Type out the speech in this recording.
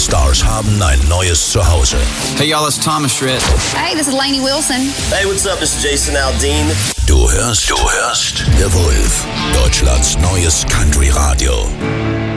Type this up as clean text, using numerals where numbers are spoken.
Country-Stars haben ein neues Zuhause. Hey y'all, it's Thomas Schritt. Hey, this is Lainey Wilson. Hey, what's up? This is Jason Aldean. Du hörst The Wolf, Deutschlands neues Country-Radio.